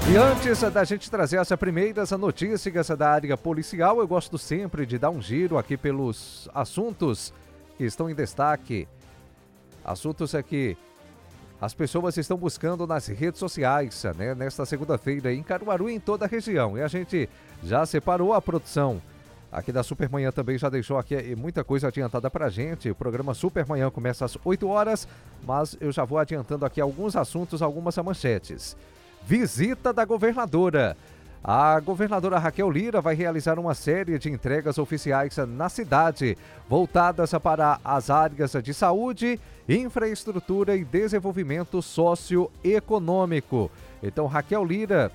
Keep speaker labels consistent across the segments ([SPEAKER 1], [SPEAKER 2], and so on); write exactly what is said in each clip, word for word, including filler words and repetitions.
[SPEAKER 1] E antes da gente trazer essa primeira essa notícia essa da área policial, eu gosto sempre de dar um giro aqui pelos assuntos que estão em destaque. Assuntos é que as pessoas estão buscando nas redes sociais, né, nesta segunda-feira em Caruaru e em toda a região. E a gente já separou a produção aqui da Supermanhã, também já deixou aqui muita coisa adiantada pra gente. O programa Supermanhã começa às oito horas, mas eu já vou adiantando aqui alguns assuntos, algumas manchetes. Visita da governadora. A governadora Raquel Lira vai realizar uma série de entregas oficiais na cidade, voltadas para as áreas de saúde, infraestrutura e desenvolvimento socioeconômico. Então, Raquel Lira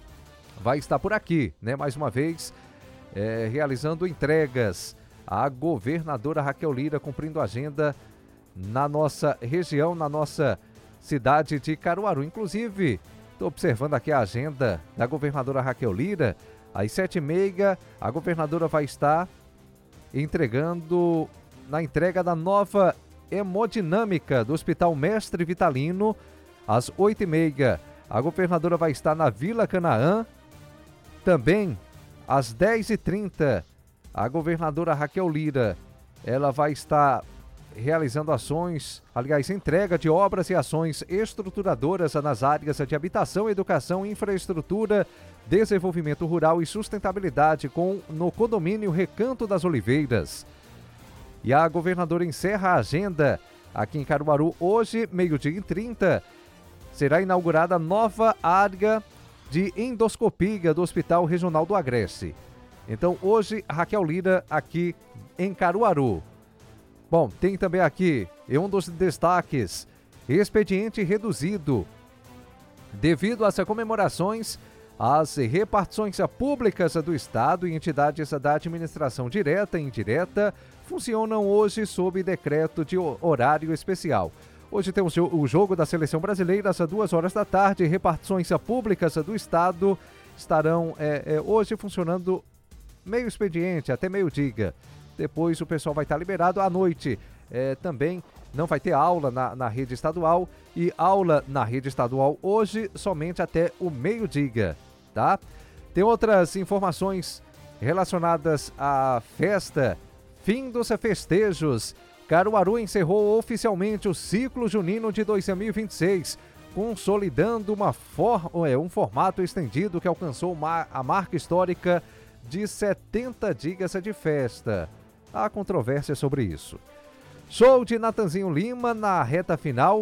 [SPEAKER 1] vai estar por aqui, né? Mais uma vez, é, realizando entregas. A governadora Raquel Lira cumprindo agenda na nossa região, na nossa cidade de Caruaru. Inclusive, estou observando aqui a agenda da governadora Raquel Lira. Às sete e meia, a governadora vai estar entregando, na entrega da nova hemodinâmica do Hospital Mestre Vitalino. Às oito e meia, a governadora vai estar na Vila Canaã. Também, às dez e trinta, a governadora Raquel Lira, ela vai estar realizando ações, aliás, entrega de obras e ações estruturadoras nas áreas de habitação, educação, infraestrutura, desenvolvimento rural e sustentabilidade com, no condomínio Recanto das Oliveiras. E a governadora encerra a agenda aqui em Caruaru hoje, meio-dia e trinta, será inaugurada a nova área de endoscopia do Hospital Regional do Agreste. Então, hoje, Raquel Lira aqui em Caruaru. Bom, tem também aqui, em um dos destaques, expediente reduzido. Devido às comemorações, as repartições públicas do Estado e entidades da administração direta e indireta funcionam hoje sob decreto de horário especial. Hoje temos o jogo da Seleção Brasileira às duas horas da tarde. Repartições públicas do Estado estarão é, é, hoje funcionando meio expediente, até meio-dia. Depois o pessoal vai estar liberado à noite. É, também não vai ter aula na, na rede estadual e aula na rede estadual hoje somente até o meio-dia, tá? Tem outras informações relacionadas à festa, fim dos festejos. Caruaru encerrou oficialmente o ciclo junino de dois mil e vinte e seis, consolidando uma for, é, um formato estendido que alcançou uma, a marca histórica de setenta dias de festa. Há controvérsia sobre isso. Show de Natanzinho Lima na reta final.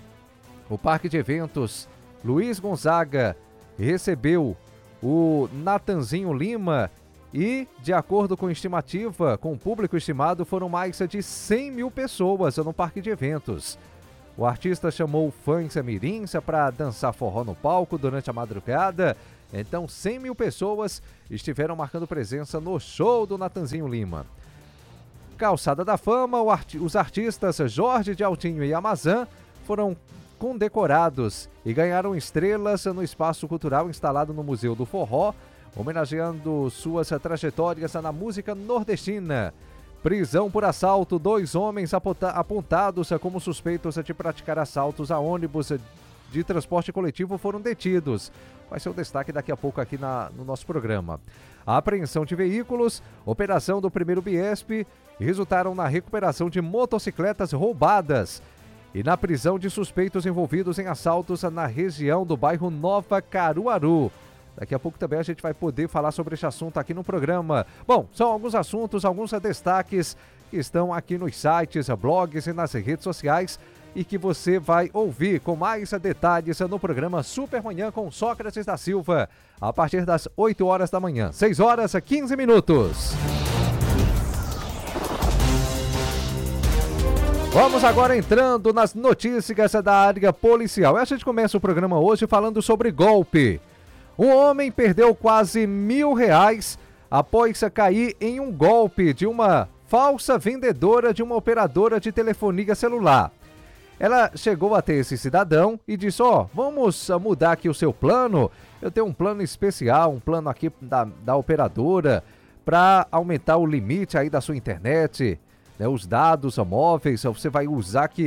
[SPEAKER 1] O Parque de Eventos Luiz Gonzaga recebeu o Natanzinho Lima e, de acordo com estimativa, com o público estimado, foram mais de cem mil pessoas no Parque de Eventos. O artista chamou fãs mirins para dançar forró no palco durante a madrugada. Então, cem mil pessoas estiveram marcando presença no show do Natanzinho Lima. Calçada da Fama, arti- os artistas Jorge de Altinho e Amazã foram condecorados e ganharam estrelas no espaço cultural instalado no Museu do Forró, homenageando suas trajetórias na música nordestina. Prisão por assalto, dois homens aponta- apontados como suspeitos de praticar assaltos a ônibus de transporte coletivo foram detidos. Vai ser o destaque daqui a pouco aqui na, no nosso programa. A apreensão de veículos, operação do primeiro Biesp, resultaram na recuperação de motocicletas roubadas e na prisão de suspeitos envolvidos em assaltos na região do bairro Nova Caruaru. Daqui a pouco também a gente vai poder falar sobre esse assunto aqui no programa. Bom, são alguns assuntos, alguns destaques que estão aqui nos sites, blogs e nas redes sociais e que você vai ouvir com mais detalhes no programa Supermanhã com Sócrates da Silva, a partir das oito horas da manhã, seis horas e quinze minutos. Vamos agora entrando nas notícias da área policial. A gente começa o programa hoje falando sobre golpe. Um homem perdeu quase mil reais após cair em um golpe de uma falsa vendedora de uma operadora de telefonia celular. Ela chegou até esse cidadão e disse, ó, oh, vamos mudar aqui o seu plano, eu tenho um plano especial, um plano aqui da, da operadora para aumentar o limite aí da sua internet, né, os dados móveis, você vai usar aqui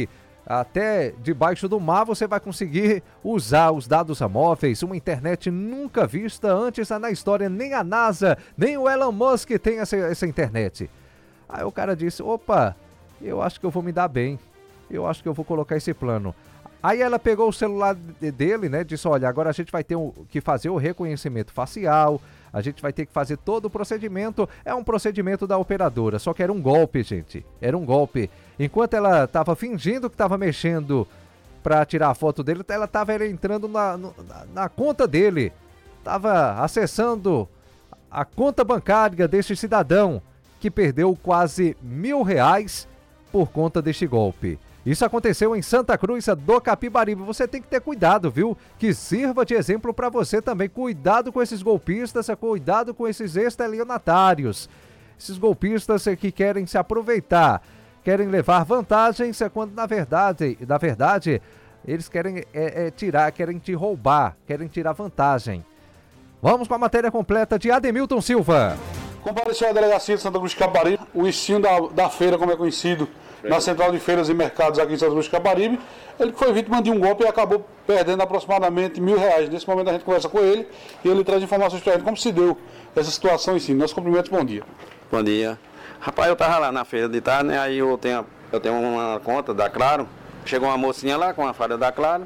[SPEAKER 1] Até debaixo do mar você vai conseguir usar os dados móveis, uma internet nunca vista antes na história, nem a NASA, nem o Elon Musk tem essa, essa internet. Aí o cara disse, opa, eu acho que eu vou me dar bem, eu acho que eu vou colocar esse plano. Aí ela pegou o celular dele, né, disse, olha, agora a gente vai ter que fazer o reconhecimento facial, a gente vai ter que fazer todo o procedimento, é um procedimento da operadora, só que era um golpe, gente, era um golpe. Enquanto ela estava fingindo que estava mexendo para tirar a foto dele, ela estava entrando na, na, na conta dele, estava acessando a conta bancária deste cidadão que perdeu quase mil reais por conta deste golpe. Isso aconteceu em Santa Cruz do Capibaribe. Você tem que ter cuidado, viu? Que sirva de exemplo para você também. Cuidado com esses golpistas, cuidado com esses estelionatários. Esses golpistas que querem se aproveitar, querem levar vantagens, quando na verdade, na verdade, eles querem é, é, tirar, querem te roubar, querem tirar vantagem. Vamos com a matéria completa de Ademilton Silva.
[SPEAKER 2] Compareceu à delegacia de Santa Cruz do Capibaribe, o ensino da, da feira, como é conhecido, na Central de Feiras e Mercados aqui em Santa Cruz do Capibaribe. Ele foi vítima de um golpe e acabou perdendo aproximadamente mil reais. Nesse momento a gente conversa com ele e ele traz informações para a gente como se deu essa situação em si. Nossos cumprimentos, bom dia.
[SPEAKER 3] Bom dia. Rapaz, eu tava lá na feira de tarde, né? Aí eu tenho, eu tenho uma conta da Claro. Chegou uma mocinha lá com a faca da Claro.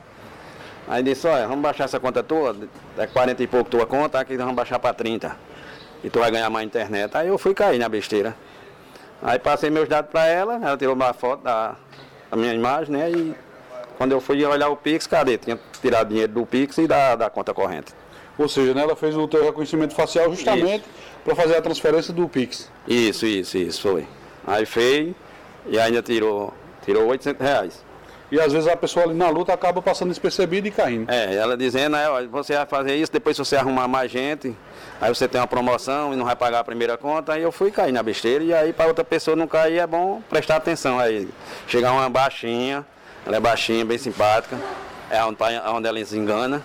[SPEAKER 3] Aí disse, olha, vamos baixar essa conta tua, é quarenta e pouco tua conta, aqui vamos baixar para trinta. E tu vai ganhar mais internet. Aí eu fui cair na besteira. Aí passei meus dados para ela, ela tirou uma foto da, da minha imagem, né? E quando eu fui olhar o Pix, cadê? Tinha tirado dinheiro do Pix e da, da conta corrente.
[SPEAKER 2] Ou seja, né, ela fez o teu reconhecimento facial justamente para fazer a transferência do Pix.
[SPEAKER 3] Isso, isso, isso, foi. Aí fez e ainda tirou, tirou oitocentos reais.
[SPEAKER 2] E às vezes a pessoa ali na luta acaba passando despercebida e caindo.
[SPEAKER 3] É, ela dizendo, é, ó, você vai fazer isso, depois você arrumar mais gente, aí você tem uma promoção e não vai pagar a primeira conta. Aí eu fui cair na besteira e aí para outra pessoa não cair é bom prestar atenção aí. Chegar uma baixinha, ela é baixinha, bem simpática, é onde, onde ela se engana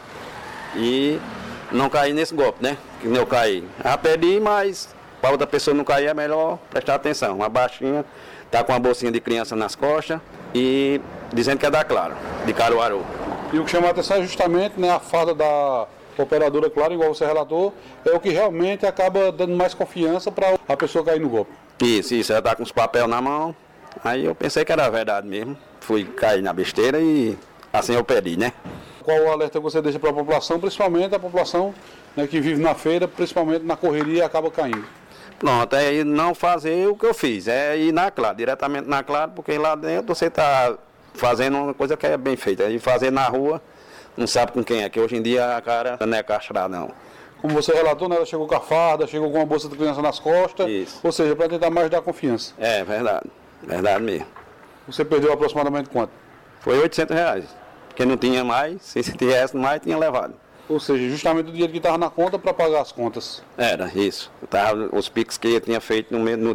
[SPEAKER 3] e não cair nesse golpe, né? Que nem eu caí. Já perdi, mas para outra pessoa não cair é melhor prestar atenção. Uma baixinha, tá com uma bolsinha de criança nas costas e dizendo que é da Claro, de Caruaru.
[SPEAKER 2] E o que chama a atenção é justamente, né, a falta da operadora Claro, igual você relatou, é o que realmente acaba dando mais confiança para a pessoa cair no golpe.
[SPEAKER 3] Isso, isso, ela tá com os papéis na mão, aí eu pensei que era verdade mesmo, fui cair na besteira e assim eu perdi, né?
[SPEAKER 2] Qual o alerta que você deixa para a população, principalmente a população, né, que vive na feira, principalmente na correria e acaba caindo?
[SPEAKER 3] Pronto, é não fazer o que eu fiz, é ir na Claro, diretamente na Claro, porque lá dentro você está fazendo uma coisa que é bem feita. E fazer na rua, não sabe com quem é, que hoje em dia a cara não é castrada, não.
[SPEAKER 2] Como você relatou, né, ela chegou com a farda, chegou com uma bolsa de criança nas costas,
[SPEAKER 3] Isso.
[SPEAKER 2] Ou seja, para tentar mais dar confiança.
[SPEAKER 3] É, verdade, verdade mesmo.
[SPEAKER 2] Você perdeu aproximadamente quanto?
[SPEAKER 3] Foi oitocentos reais, porque não tinha mais, se tivesse mais, tinha levado.
[SPEAKER 2] Ou seja, justamente o dinheiro que estava na conta para pagar as contas.
[SPEAKER 3] Era, isso. Eu tava, os Pix que eu tinha feito no, no